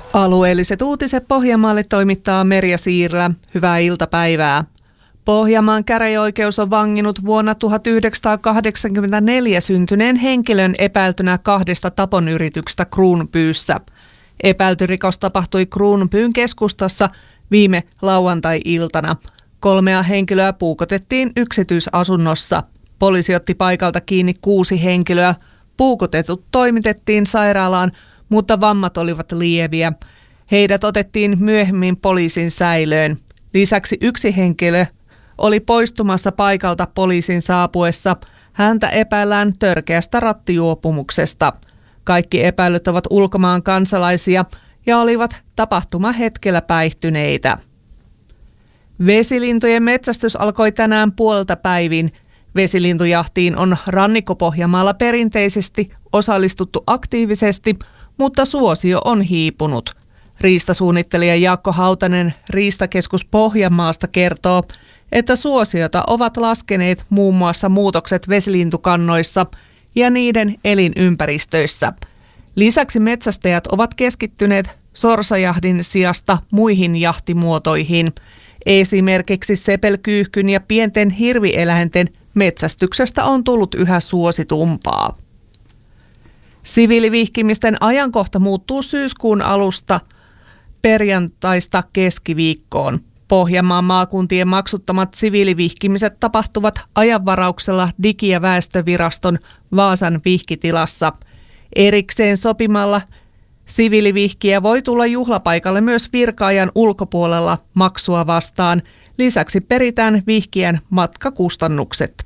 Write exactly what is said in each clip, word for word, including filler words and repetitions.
Alueelliset uutiset Pohjanmaalle toimittaa Merja Siirlä. Hyvää iltapäivää. Pohjanmaan käräjäoikeus on vanginut vuonna tuhatyhdeksänsataakahdeksankymmentäneljä syntyneen henkilön epäiltynä kahdesta taponyrityksestä Kruunupyyssä. Epäilty rikos tapahtui Kruunupyyn keskustassa viime lauantai-iltana. Kolmea henkilöä puukotettiin yksityisasunnossa. Poliisi otti paikalta kiinni kuusi henkilöä. Puukotetut toimitettiin sairaalaan, mutta vammat olivat lieviä. Heidät otettiin myöhemmin poliisin säilöön. Lisäksi yksi henkilö oli poistumassa paikalta poliisin saapuessa. Häntä epäillään törkeästä rattijuopumuksesta. Kaikki epäilyt ovat ulkomaan kansalaisia ja olivat tapahtumahetkellä päihtyneitä. Vesilintujen metsästys alkoi tänään puolta päivin. Vesilintujahtiin on Rannikko-Pohjanmaalla perinteisesti osallistuttu aktiivisesti, mutta suosio on hiipunut. Riistasuunnittelija Jaakko Hautanen Riistakeskus Pohjanmaasta kertoo, että suosiota ovat laskeneet muun muassa muutokset vesilintukannoissa ja niiden elinympäristöissä. Lisäksi metsästäjät ovat keskittyneet sorsajahdin sijasta muihin jahtimuotoihin. Esimerkiksi sepelkyyhkyn ja pienten hirvieläinten metsästyksestä on tullut yhä suositumpaa. Siviilivihkimisten ajankohta muuttuu syyskuun alusta perjantaista keskiviikkoon. Pohjanmaan maakuntien maksuttomat siviilivihkimiset tapahtuvat ajanvarauksella Digi- ja väestöviraston Vaasan vihkitilassa. Erikseen sopimalla siviilivihkiä voi tulla juhlapaikalle myös virka-ajan ulkopuolella maksua vastaan. Lisäksi peritään vihkijän matkakustannukset.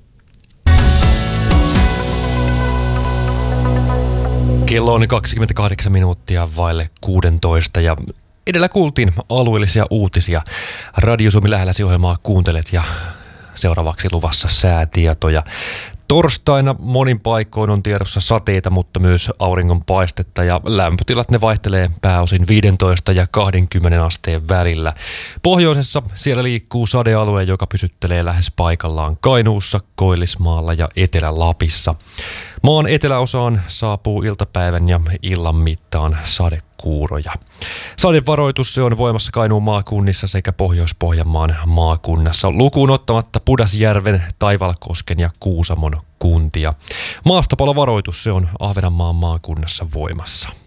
Kello on kaksikymmentäkahdeksan minuuttia vaille kuusitoista ja edellä kuultiin alueellisia uutisia. Radio Suomi lähelläsi ohjelmaa kuuntelet ja seuraavaksi luvassa säätietoja. Torstaina monin paikoin on tiedossa sateita, mutta myös auringonpaistetta ja lämpötilat ne vaihtelee pääosin viisitoista ja kaksikymmentä asteen välillä. Pohjoisessa siellä liikkuu sadealue, joka pysyttelee lähes paikallaan Kainuussa, Koillismaalla ja Etelä-Lapissa. Maan eteläosaan saapuu iltapäivän ja illan mittaan sadekuuroja. Sadevaroitus se on voimassa Kainuun maakunnissa sekä Pohjois-Pohjanmaan maakunnassa, lukuun ottamatta Pudasjärven, Taivalkosken ja Kuusamon kuntia. Maastopalovaroitus se on Ahvenanmaan maakunnassa voimassa.